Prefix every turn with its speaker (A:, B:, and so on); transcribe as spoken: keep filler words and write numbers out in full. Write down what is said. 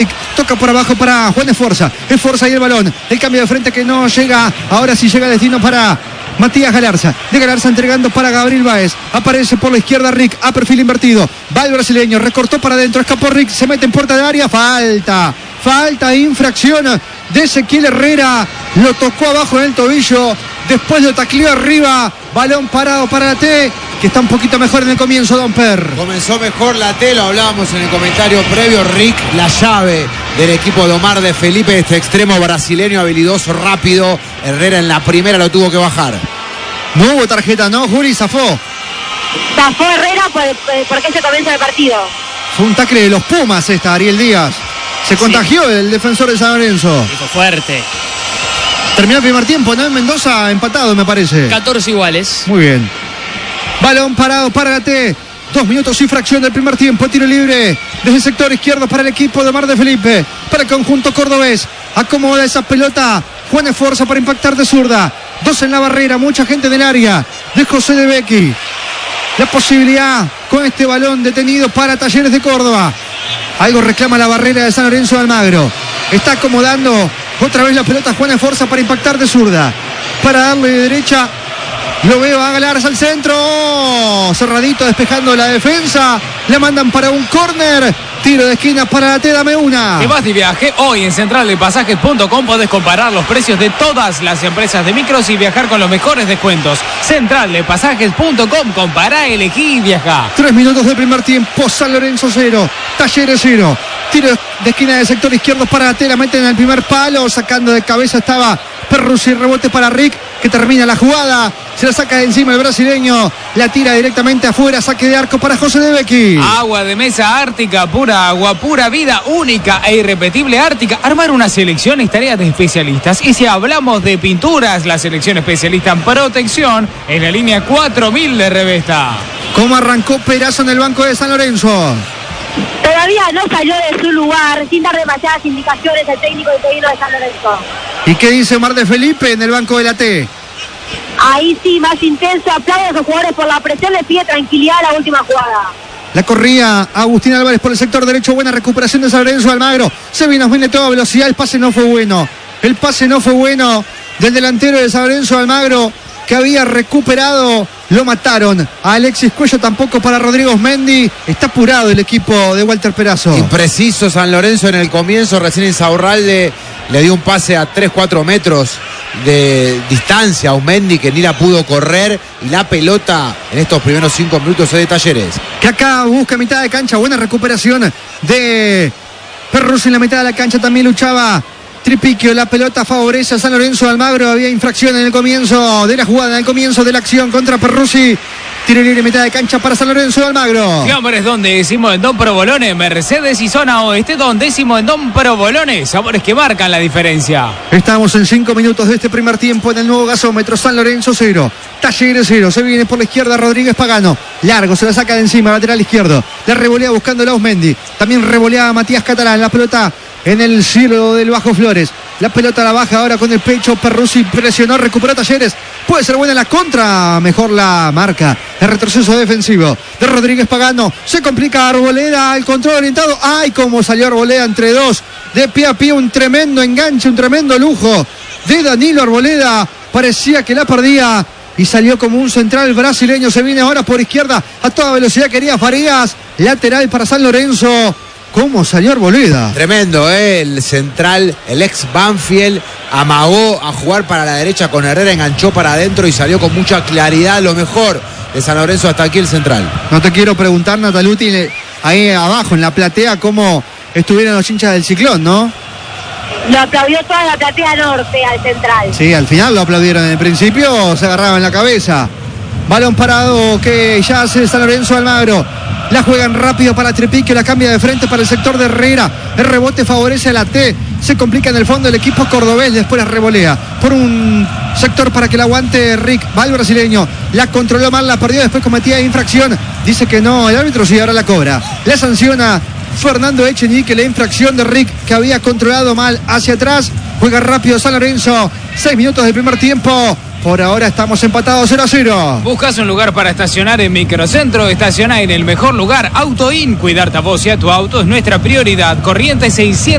A: Toca por abajo para Juan Esforza. Esforza ahí el balón. El cambio de frente que no llega. Ahora sí llega el destino para Matías Galarza. De Galarza entregando para Gabriel Báez. Aparece por la izquierda Rick. A perfil invertido. Va el brasileño. Recortó para adentro. Escapó Rick. Se mete en puerta de área. Falta. Falta. Infracción de Ezequiel Herrera. Lo tocó abajo en el tobillo. Después lo tacleó arriba. Balón parado para la T, que está un poquito mejor en el comienzo, Don Per.
B: Comenzó mejor la T, lo hablábamos en el comentario previo. Rick, la llave del equipo de Omar de Felipe, este extremo brasileño habilidoso, rápido. Herrera en la primera lo tuvo que bajar.
A: No hubo tarjeta, ¿no, Juli? Zafó.
C: Zafó Herrera por, porque ese comienzo del partido.
A: Fue un tacle de los Pumas esta, Ariel Díaz. Se contagió sí. El defensor de San Lorenzo.
D: Hizo fuerte.
A: Terminó el primer tiempo, ¿no? En Mendoza empatado, me parece.
D: catorce iguales.
A: Muy bien. Balón parado para la T. Dos minutos y fracción del primer tiempo. Tiro libre desde el sector izquierdo para el equipo de Omar de Felipe. Para el conjunto cordobés. Acomoda esa pelota. Juan Esforza para impactar de zurda. Dos en la barrera. Mucha gente en el área de José de Becchi. La posibilidad con este balón detenido para Talleres de Córdoba. Algo reclama la barrera de San Lorenzo de Almagro. Está acomodando otra vez la pelota Juan Esforza para impactar de zurda. Para darle de derecha. Lo veo a Galarza al centro. Cerradito despejando la defensa. La mandan para un córner. Tiro de esquina para la T, dame una.
E: Te vas de viaje. Hoy en central de pasajes punto com podés comparar los precios de todas las empresas de micros y viajar con los mejores descuentos. central de pasajes punto com. Compará, elegí y viajá.
A: Tres minutos del primer tiempo. San Lorenzo cero. Talleres cero. Tiro de esquina del sector izquierdo para la T. La meten en el primer palo. Sacando de cabeza estaba Perruzzi. Rebote para Rick, que termina la jugada. Se la saca de encima el brasileño. La tira directamente afuera. Saque de arco para José de Becchi.
E: Agua de mesa Ártica, pura agua, pura vida, única e irrepetible Ártica. Armar una selección es tarea de especialistas. Y si hablamos de pinturas, la selección especialista en protección en la línea cuatro mil de Revesta.
A: ¿Cómo arrancó Perazo en el banco de San Lorenzo?
C: Todavía no salió de su lugar, sin dar demasiadas indicaciones el técnico interino de San Lorenzo.
A: ¿Y qué dice Omar de Felipe en el banco de la T?
C: Ahí sí, más intenso, aplaude a los jugadores por la presión, le pide tranquilidad a la última jugada.
A: La corría Agustín Álvarez por el sector derecho, buena recuperación de San Lorenzo de Almagro. Se vino viene toda velocidad, el pase no fue bueno. El pase no fue bueno del delantero de San Lorenzo de Almagro, que había recuperado. Lo mataron a Alexis Cuello, tampoco para Rodrigo Mendy. Está apurado el equipo de Walter Perazo.
B: Impreciso San Lorenzo en el comienzo. Recién Insaurralde le dio un pase a tres cuatro metros de distancia a un Mendy que ni la pudo correr. Y la pelota en estos primeros cinco minutos es de Talleres.
A: Que acá busca mitad de cancha. Buena recuperación de Perruzzi en la mitad de la cancha. También luchaba Tripiquio. La pelota favorece a San Lorenzo de Almagro. Había infracción en el comienzo de la jugada, en el comienzo de la acción contra Perruzzi. Tiro libre mitad de cancha para San Lorenzo de Almagro.
E: ¿Qué hombres? Don décimo en Don Provolone, Mercedes y zona oeste. Don décimo en Don Provolone. Sabores que marcan la diferencia.
A: Estamos en cinco minutos de este primer tiempo en el nuevo gasómetro. San Lorenzo cero, Talleres cero. Se viene por la izquierda Rodríguez Pagano. Largo, se la saca de encima, lateral izquierdo. La revolea buscando a Osmendi. También revolea Matías Catalán. La pelota en el cielo del Bajo Flores. La pelota la baja ahora con el pecho. Perruzzi presionó, recuperó Talleres. Puede ser buena la contra. Mejor la marca. El retroceso defensivo de Rodríguez Pagano. Se complica Arboleda. El control orientado. ¡Ay! Cómo salió Arboleda entre dos. De pie a pie. Un tremendo enganche. Un tremendo lujo de Danilo Arboleda. Parecía que la perdía. Y salió como un central brasileño. Se viene ahora por izquierda. A toda velocidad quería Farías. Lateral para San Lorenzo. ¿Cómo salió Arboleda?
B: Tremendo, ¿eh? El central, el ex Banfield, amagó a jugar para la derecha con Herrera, enganchó para adentro y salió con mucha claridad. Lo mejor de San Lorenzo hasta aquí el central.
A: No te quiero preguntar, Nataluti, ahí abajo en la platea, cómo estuvieron los hinchas del Ciclón, ¿no?
C: Lo aplaudió toda la platea norte al central.
A: Sí, al final lo aplaudieron. En el principio se agarraban la cabeza. Balón parado que ya hace San Lorenzo Almagro. La juegan rápido para Tripiquio, la cambia de frente para el sector de Herrera. El rebote favorece a la T. Se complica en el fondo el equipo cordobés. Después la revolea por un sector para que la aguante Rick. Va el brasileño. La controló mal, la perdió. Después cometía infracción. Dice que no, el árbitro sí, ahora la cobra. La sanciona Fernando Echenique la infracción de Rick, que había controlado mal hacia atrás. Juega rápido San Lorenzo. Seis minutos del primer tiempo. Por ahora estamos empatados cero a cero.
E: ¿Buscas un lugar para estacionar en Microcentro? Estaciona en el mejor lugar. AutoIn. Cuidarte a vos y a tu auto es nuestra prioridad. Corrientes seiscientos.